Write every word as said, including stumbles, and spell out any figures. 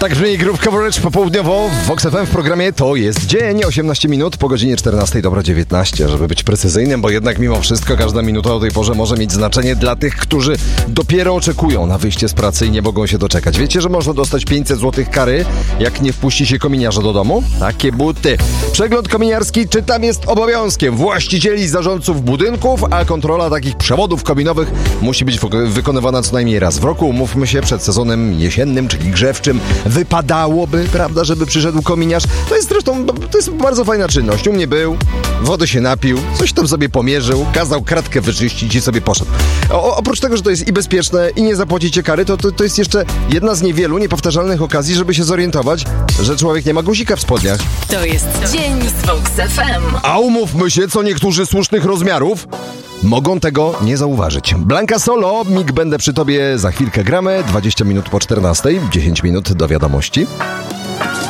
Tak brzmi Groove Coverage popołudniowo w Vox F M w programie To jest dzień, osiemnaście minut po godzinie czternastej, dobra dziewiętnaście, żeby być precyzyjnym, bo jednak mimo wszystko każda minuta o tej porze może mieć znaczenie dla tych, którzy dopiero oczekują na wyjście z pracy i nie mogą się doczekać. Wiecie, że można dostać pięćset złotych kary, jak nie wpuści się kominiarza do domu? Takie buty. Przegląd kominiarski czy tam jest obowiązkiem właścicieli i zarządców budynków, a kontrola takich przewodów kominowych musi być wykonywana co najmniej raz w roku. Umówmy się, przed sezonem jesiennym, czyli grzewczym, wypadałoby, prawda, żeby przyszedł kominiarz. To jest zresztą, to jest bardzo fajna czynność. U mnie był, wody się napił, coś tam sobie pomierzył, kazał kratkę wyczyścić i sobie poszedł. O, oprócz tego, że to jest i bezpieczne, i nie zapłacicie kary, to, to, to jest jeszcze jedna z niewielu niepowtarzalnych okazji, żeby się zorientować, że człowiek nie ma guzika w spodniach. To jest dzień z Vox F M. A umówmy się, co niektórzy słusznych rozmiarów mogą tego nie zauważyć. Blanka Solo, Mig, będę przy tobie za chwilkę gramy, dwadzieścia minut po czternastej, dziesięć minut do wiadomości.